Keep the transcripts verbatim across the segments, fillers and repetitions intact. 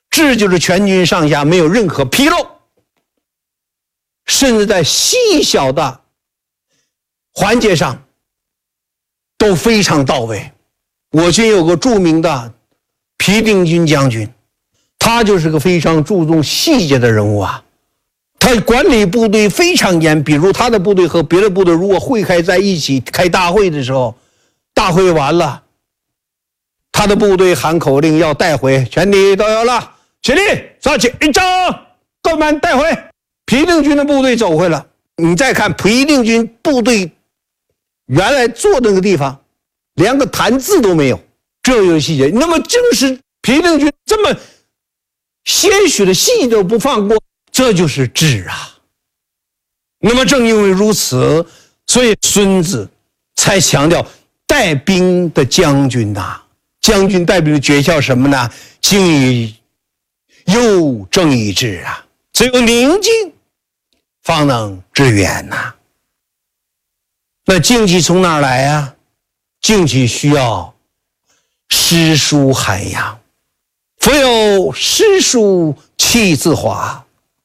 治就是全军上下没有任何纰漏，甚至在细小的环节上都非常到位。我军有个著名的皮定均将军，他就是个非常注重细节的人物啊。他管理部队非常严，比如他的部队和别的部队如果会开在一起开大会的时候，大会完了，他的部队喊口令要带回，全体都有了，起立，抓起一张，各班带回。皮定均的部队走回了，你再看皮定均部队原来坐那个地方，连个弹字都没有，这有细节。那么正是皮定均这么些许的细都不放过，这就是治啊。那么正因为如此，所以孙子才强调带兵的将军呐、啊，将军带兵的诀窍什么呢？精以优正以治啊，只有宁静方能致远呐、啊。那静气从哪儿来啊？静气需要诗书涵养，夫有诗书气自华。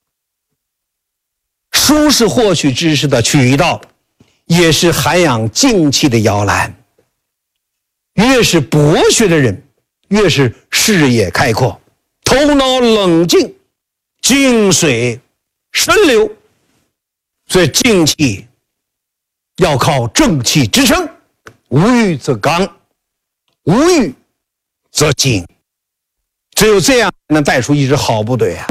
书是获取知识的渠道，也是涵养静气的摇篮。越是博学的人，越是视野开阔，头脑冷静，静水深流。所以静气要靠正气支撑，无欲则刚，无欲则静，只有这样能带出一支好部队啊。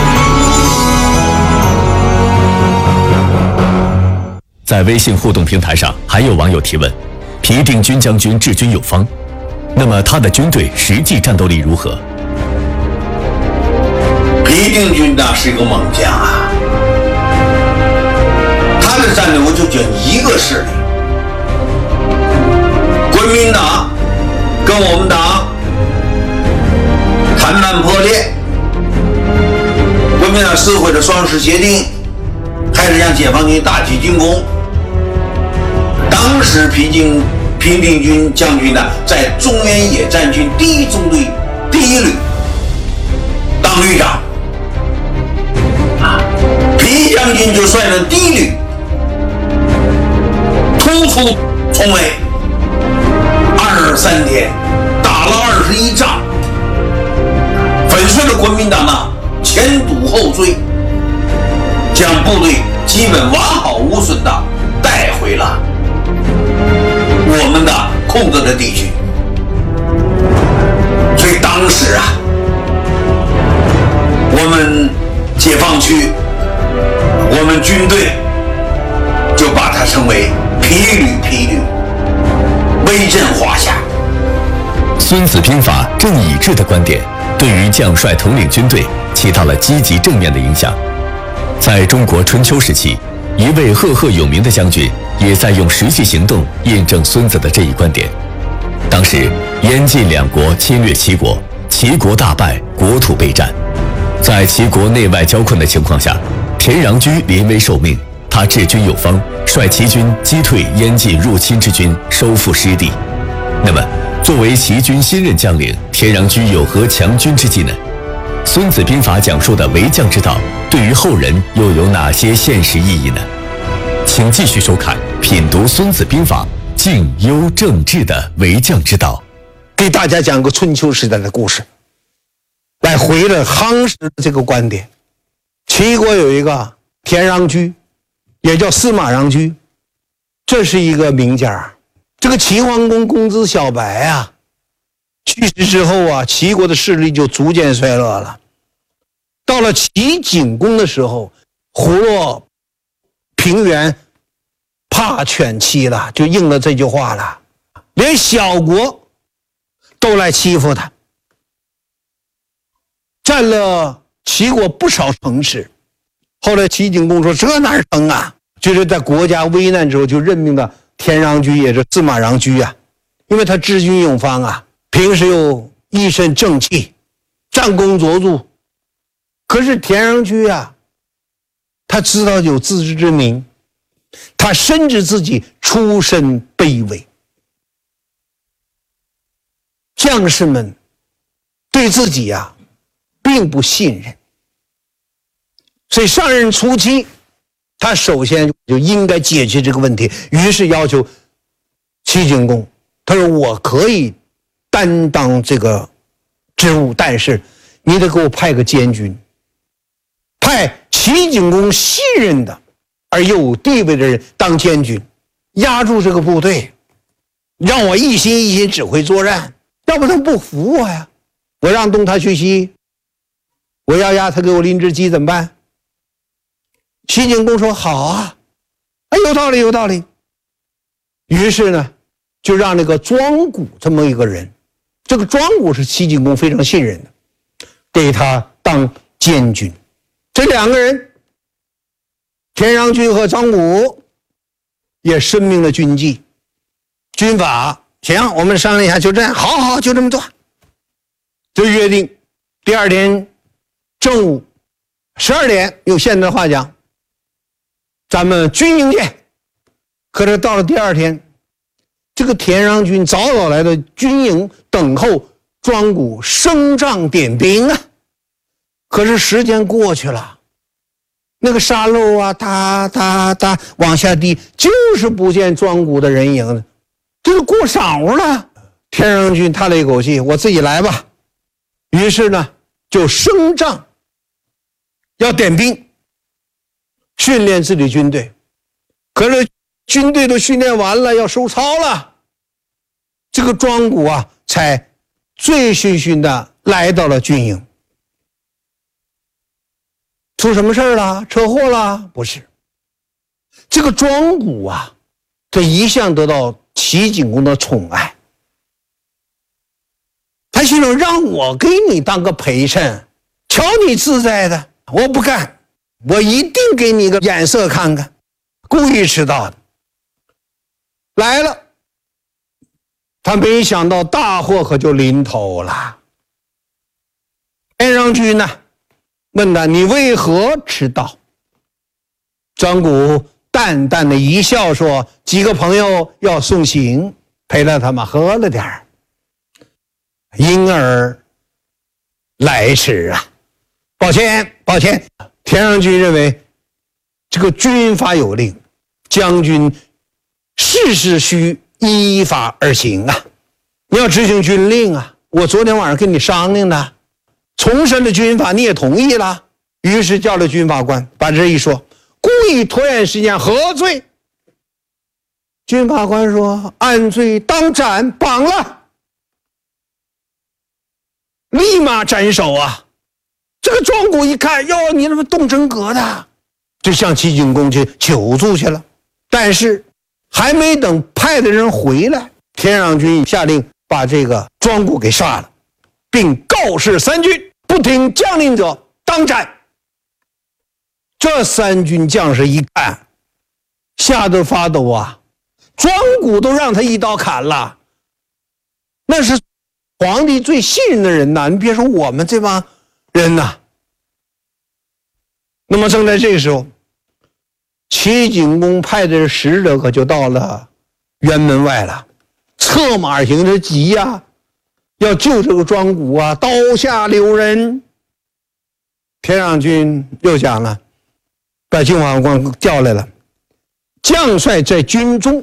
在微信互动平台上，还有网友提问：皮定均将军治军有方，那么他的军队实际战斗力如何？ 皮定均呢是一个猛将啊，他的战略我就讲一个势力，国民党跟我们党谈判破裂，国民党撕毁了双十协定，开始向解放军大举进攻。当时皮定皮定均将军呢，在中原野战军第一纵队第一旅当旅长，啊，皮将军就率领第一旅突出重围，二十三天打了二十一仗，粉碎了国民党呢前堵后追，将部队基本完好无损的带回了我们的控制的地区。所以当时啊，我们解放区，我们军队就把它称为皮旅皮旅，威震华夏。 孙子兵法正以治的观点，对于将帅统领军队起到了积极正面的影响。在中国春秋时期，一位赫赫有名的将军也在用实际行动印证孙子的这一观点。当时燕晋两国侵略齐国，齐国大败，国土备战。在齐国内外交困的情况下，田穰苴临危受命，他治军有方，率齐军击退燕晋入侵之军，收复失地。那么作为齐军新任将领，田穰苴有何强军之计呢？孙子兵法讲述的为将之道，对于后人又有哪些现实意义呢？请继续收看品读孙子兵法静优正治的为将之道。 给大家讲个春秋时代的故事，来回了夯实这个观点。齐国有一个田穰苴，也叫司马穰苴，这是一个名家。这个齐桓公公子小白啊，去世之后啊，齐国的势力就逐渐衰落了。到了齐景公的时候，虎落平原怕犬欺了，就应了这句话了，连小国都来欺负他，占了齐国不少城池。后来齐景公说这哪成啊，就是在国家危难之后就任命了田穰苴，也是司马穰苴啊，因为他治军有方啊，平时又一身正气，战功卓著。可是田穰苴啊，他知道有自知之明，他深知自己出身卑微，将士们对自己啊并不信任。所以上任初期，他首先就应该解决这个问题，于是要求齐景公，他说我可以担当这个职务，但是你得给我派个监军，派齐景公信任的而又有地位的人当监军，压住这个部队，让我一心一心指挥作战，要不他不服我呀。我让东他去西，我要压他给我拎只鸡怎么办？齐景公说好啊，哎，有道理有道理。于是呢，就让那个庄贾这么一个人，这个庄贾是齐景公非常信任的，给他当监军。这两个人，田穰君和张贾也申明了军纪、军法。行，我们商量一下，就这样，好好就这么做。就约定第二天正午十二点，用现代话讲，咱们军营见。可是到了第二天，这个田穰君早早来到军营等候庄贾升帐点兵啊。可是时间过去了，那个沙漏啊哒哒哒往下滴，就是不见庄贾的人影，这是过晌午了。田穰君叹了一口气，我自己来吧。于是呢，就升帐要点兵，训练自己军队。可是军队都训练完了，要收操了，这个庄贾啊才醉醺醺的来到了军营。出什么事了？车祸了？不是。这个庄贾啊，他一向得到齐景公的宠爱，他心想让我给你当个陪衬，瞧你自在的，我不干，我一定给你个眼色看看，故意迟到的。来了，他没想到大祸可就临头了。田穰君呢，问他你为何迟到？张贾淡淡的一笑说，几个朋友要送行，陪了他们喝了点儿，因而来迟啊，抱歉抱歉。田穰君认为这个军法有令，将军事事须依法而行啊，你要执行军令啊。我昨天晚上跟你商量的，重申的军法你也同意了，于是叫了军法官，把这一说，故意拖延时间，何罪？军法官说按罪当斩，绑了，立马斩首啊。这个庄贾一看，哟，你怎么动真格的，就向齐景公去求助去了。但是还没等派的人回来，田穰君下令把这个庄贾给杀了，并告示三军，不听将令者当斩。这三军将士一看，吓得发抖啊，庄贾都让他一刀砍了，那是皇帝最信任的人呐，你别说我们这帮人呐。那么正在这个时候，齐景公派的使者可就到了辕门外了，策马而行，这急呀、啊，要救这个庄贾啊，刀下留人。田穰君又讲了，把军法官叫来了，将帅在军中，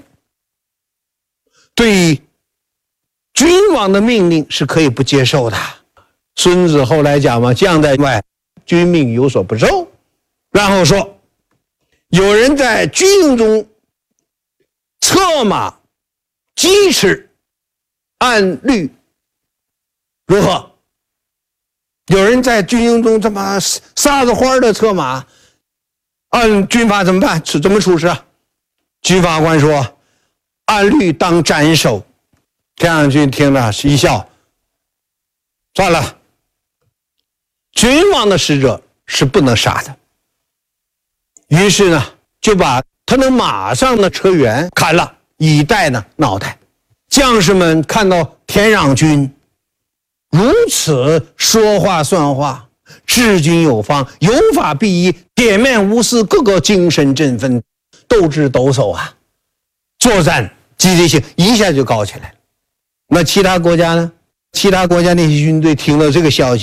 对君王的命令是可以不接受的。孙子后来讲嘛，将在外，君命有所不受。然后说，有人在军营中策马疾驰，按律如何？有人在军营中这么撒着欢的策马，按军法怎么办？怎么处置啊？军法官说，按律当斩首。田穰君听了一笑，算了，君王的使者是不能杀的。于是呢，就把他的马上的车辕砍了，以待呢脑袋。将士们看到田穰君如此说话算话，治军有方，有法必依，铁面无私，个个精神振奋，斗志抖擞啊，作战积极性一下就高起来了。那其他国家呢？其他国家那些军队听了这个消息